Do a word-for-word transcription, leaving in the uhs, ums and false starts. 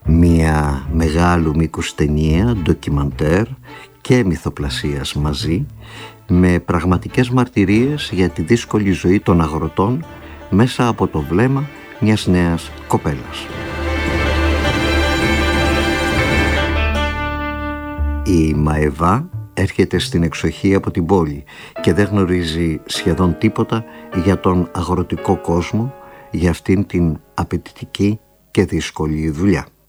Μια μεγάλου μήκους ταινία, ντοκιμαντέρ και μυθοπλασίας μαζί, με πραγματικές μαρτυρίες για τη δύσκολη ζωή των αγροτών μέσα από το βλέμμα μιας νέας κοπέλας. Η Μαεβά έρχεται στην εξοχή από την πόλη και δεν γνωρίζει σχεδόν τίποτα για τον αγροτικό κόσμο, για αυτήν την απαιτητική και δύσκολη δουλειά.